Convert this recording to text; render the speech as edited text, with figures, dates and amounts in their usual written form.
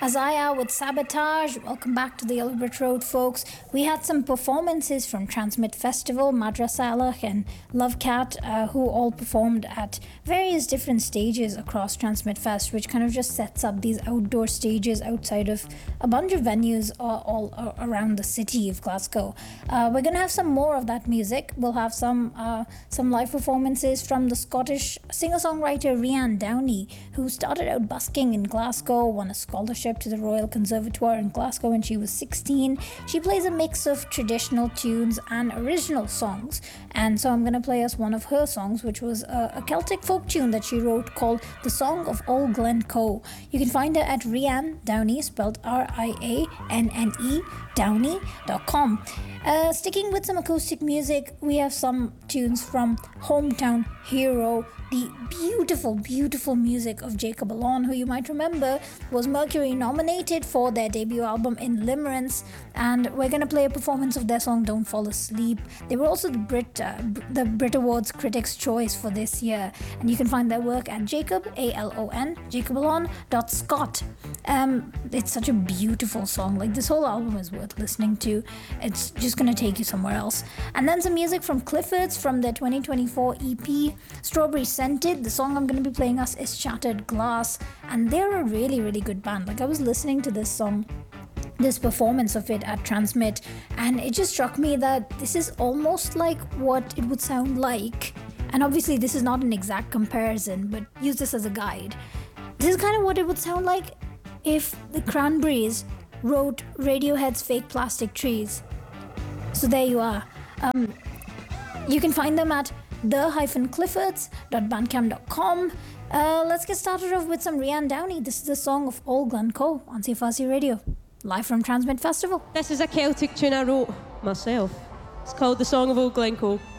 Azaya with Sabotage. Welcome back to the Yellow Brick Road, folks. We had some performances from Transmit Festival, Madrasa Alach and Love Cat, who all performed at various different stages across Transmit Fest, which kind of just sets up these outdoor stages outside of a bunch of venues all around the city of Glasgow. We're going to have some more of that music. We'll have some live performances from the Scottish singer-songwriter Rianne Downey, who started out busking in Glasgow, won a scholarship to the Royal Conservatoire in Glasgow when she was 16. She plays a mix of traditional tunes and original songs, and so I'm going to play us one of her songs, which was a Celtic folk tune that she wrote called The Song of Old Glencoe. You can find her at Rianne Downey, spelled R-I-A-N-N-E, Downey.com. Sticking with some acoustic music, we have some tunes from Hometown Hero, the beautiful, beautiful music of Jacob Alon, who you might remember was Mercury nominated for their debut album In Limerence, and we're going to play a performance of their song Don't Fall Asleep. They were also the Brit Awards Critics' Choice for this year, and you can find their work at Jacob, A-L-O-N, jacobalon.scot. It's such a beautiful song. Like, this whole album is worth listening to. It's just going to take you somewhere else. And then some music from Cliffords from their 2024 EP, Strawberry Scented. The song I'm going to be playing us is Shattered Glass, and they're a really, really good band. Like, I was listening to this song, this performance of it at Transmit, and it just struck me that this is almost like what it would sound like, and obviously this is not an exact comparison, but use this as a guide. This is kind of what it would sound like if the Cranberries wrote Radiohead's Fake Plastic Trees. So there you are. You can find them at the-cliffords.bandcamp.com. Let's get started off with some Rianne Downey. This is the song of Old Glencoe on CFRC Radio, live from Transmit Festival. This is a Celtic tune I wrote myself. It's called The Song of Old Glencoe.